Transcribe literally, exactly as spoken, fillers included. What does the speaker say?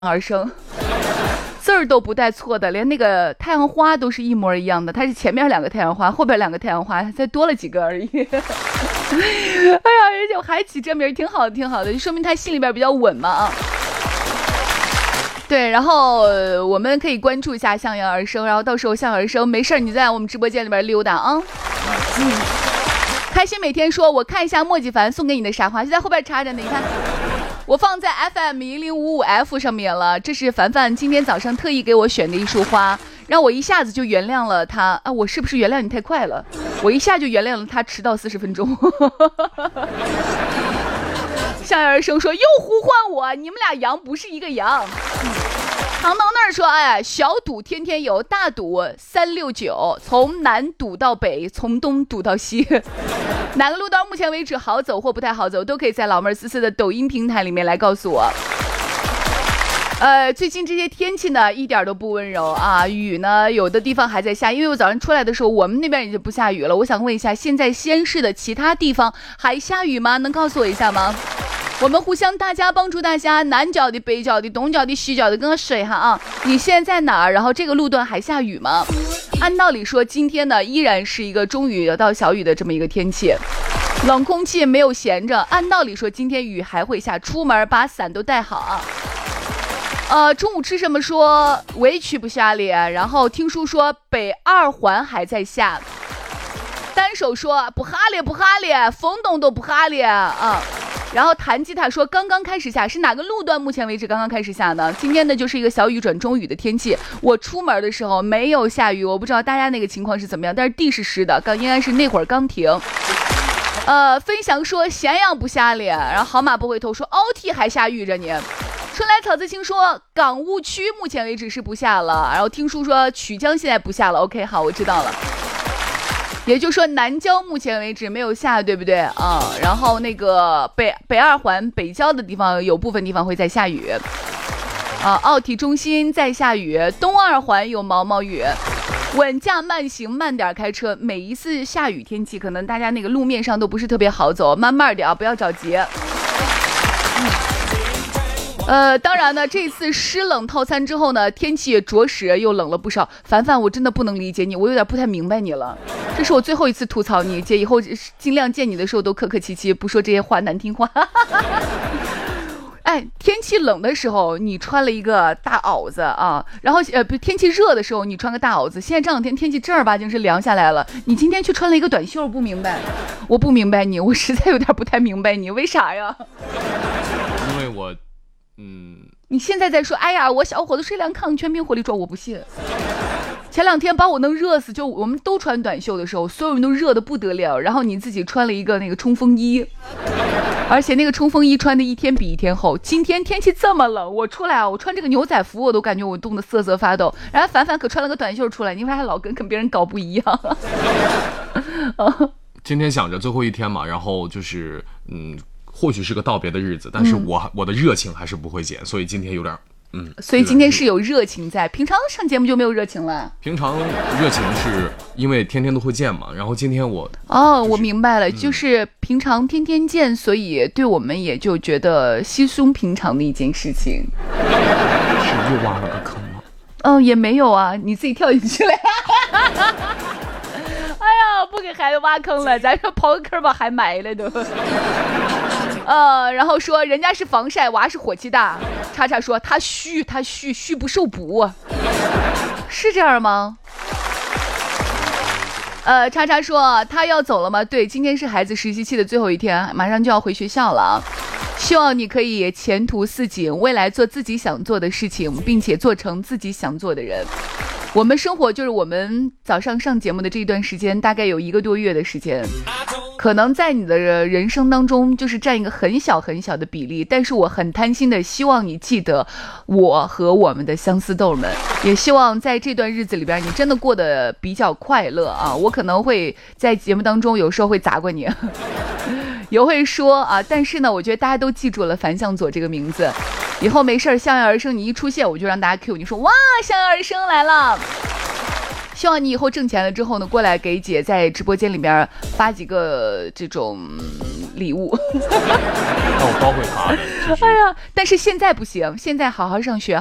而生，字儿都不带错的，连那个太阳花都是一模一样的，它是前面两个太阳花，后边两个太阳花，再多了几个而已。哎呀，而且我还起这名挺好的，挺好的，就说明他心里边比较稳嘛啊。对，然后我们可以关注一下向阳而生，然后到时候向阳而生没事你在我们直播间里边溜达啊。嗯，开心每天说，我看一下莫季凡送给你的啥花，就在后边插着呢，你看。我放在 F M 一零五五 F 上面了，这是凡凡今天早上特意给我选的一束花，让我一下子就原谅了他啊！我是不是原谅你太快了？我一下就原谅了他迟到四十分钟。向阳而生说又呼唤我，你们俩羊不是一个羊。唐到那儿说，哎，小赌天天有，大赌三六九，从南赌到北，从东赌到西。哪个路到目前为止好走或不太好走，都可以在老妹儿思思的抖音平台里面来告诉我。呃，最近这些天气呢，一点都不温柔啊，雨呢有的地方还在下，因为我早上出来的时候，我们那边已经不下雨了。我想问一下，现在西安市的其他地方还下雨吗？能告诉我一下吗？我们互相大家帮助大家，南角的、北角的、东角的、西角的，跟我说一下啊，你现在在哪儿？然后这个路段还下雨吗？按道理说，今天呢依然是一个中雨到小雨的这么一个天气，冷空气没有闲着。按道理说，今天雨还会下，出门把伞都带好啊。呃，中午吃什么说委屈不下脸，然后听书说北二环还在下，单手说不哈咧不哈咧，风动都不哈咧啊。然后弹吉他说刚刚开始下，是哪个路段目前为止刚刚开始下呢？今天呢就是一个小雨转中雨的天气，我出门的时候没有下雨，我不知道大家那个情况是怎么样，但是地是湿的，刚应该是那会儿刚停。呃，分享说咸阳不下咧，然后好马不回头说 O T 还下雨着呢。春来草自青说港务区目前为止是不下了，然后听书说曲江现在不下了。 OK 好，我知道了，也就是说南郊目前为止没有下，对不对啊、嗯？然后那个北北二环北郊的地方有部分地方会在下雨啊，奥体中心在下雨，东二环有毛毛雨。稳驾慢行，慢点开车。每一次下雨天气，可能大家那个路面上都不是特别好走，慢慢点啊，不要着急。呃，当然呢，这次湿冷套餐之后呢，天气也着实又冷了不少。凡凡，我真的不能理解你，我有点不太明白你了。这是我最后一次吐槽你，姐以后尽量见你的时候都客客气气，不说这些话难听话。哎，天气冷的时候你穿了一个大袄子啊，然后呃不，天气热的时候你穿个大袄子。现在这两天天气正儿八经是凉下来了，你今天却穿了一个短袖，不明白，我不明白你，我实在有点不太明白你为啥呀？ 因为我。嗯， 你现在在说，哎呀，我小伙子睡凉炕，全凭火力壮，我不信。前两天把我弄热死，就我们都穿短袖的时候，所有人都热得不得了，然后你自己穿了一个那个冲锋衣，而且那个冲锋衣穿的一天比一天厚。今天天气这么冷，我出来啊，我穿这个牛仔服，我都感觉我冻得瑟瑟发抖。然后凡凡可穿了个短袖出来，你为啥老跟跟别人搞不一样？ 今天想着最后一天嘛，然后就是嗯。或许是个道别的日子，但是我、嗯、我的热情还是不会减，所以今天有点嗯。 所以今天是有热情在，平常上节目就没有热情了。 平常热情是因为天天都会见嘛，然后今天我哦，我明白了、嗯，就是平常天天见，所以对我们也就觉得稀松平常的一件事情。 是又挖了个坑吗？ 嗯，也没有啊，你自己跳进去了。哎呀，不给孩子挖坑了，咱说刨个坑把孩埋了都。呃，然后说人家是防晒，娃是火气大。叉叉说他虚，他虚，虚不受补，是这样吗？呃，叉叉说他要走了吗？对，今天是孩子实习期的最后一天，马上就要回学校了啊。希望你可以前途似锦，未来做自己想做的事情，并且做成自己想做的人。我们生活就是我们早上上节目的这一段时间，大概有一个多月的时间，可能在你的人生当中就是占一个很小很小的比例，但是我很贪心的希望你记得我和我们的相思豆们，也希望在这段日子里边你真的过得比较快乐啊！我可能会在节目当中有时候会砸过你，也会说啊，但是呢，我觉得大家都记住了樊向佐这个名字。以后没事向阳而生你一出现，我就让大家 Q 你说哇，向阳而生来了。 希望你以后挣钱了之后呢，过来给姐在直播间里边发几个这种礼物。 那我包会发的。就是、 哎呀，但是现在不行，现在好好上学。